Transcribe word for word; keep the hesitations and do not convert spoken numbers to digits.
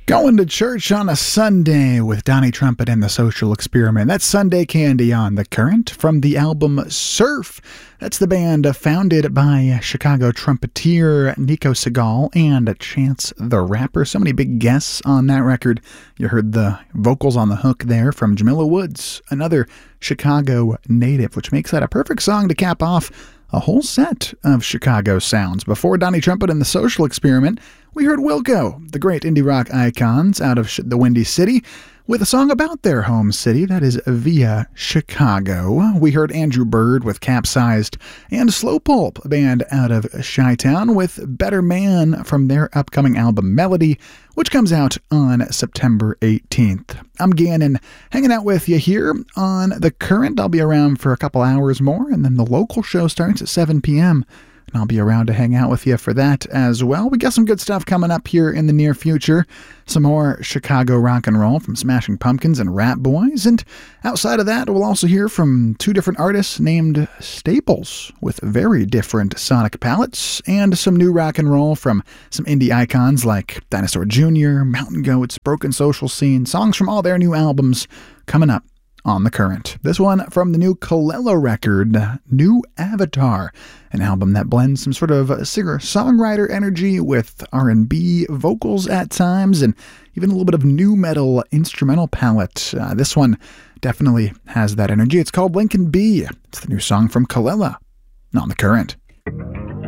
Going to church on a Sunday with Donnie Trumpet and the Social Experiment. That's Sunday Candy on The Current from the album Surf. That's the band founded by Chicago trumpeter Nico Segal and Chance the Rapper. So many big guests on that record. You heard the vocals on the hook there from Jamila Woods, another Chicago native, which makes that a perfect song to cap off a whole set of Chicago sounds. Before Donnie Trumpet and the Social Experiment, we heard Wilco, the great indie rock icons out of the Windy City, with a song about their home city, that is Via Chicago. We heard Andrew Bird with Capsized, and Slow Pulp, a band out of Chi-Town, with Better Man from their upcoming album Melody, which comes out on September eighteenth. I'm Gannon, hanging out with you here on The Current. I'll be around for a couple hours more, and then the local show starts at seven p.m., and I'll be around to hang out with you for that as well. We got some good stuff coming up here in the near future. Some more Chicago rock and roll from Smashing Pumpkins and Rat Boys. And outside of that, we'll also hear from two different artists named Staples with very different sonic palettes, and some new rock and roll from some indie icons like Dinosaur Junior, Mountain Goats, Broken Social Scene, songs from all their new albums coming up on The Current. This one from the new Colella record, New Avatar, an album that blends some sort of singer-songwriter energy with R and B vocals at times, and even a little bit of new metal instrumental palette. Uh, this one definitely has that energy. It's called Lincoln B. It's the new song from Colella on The Current.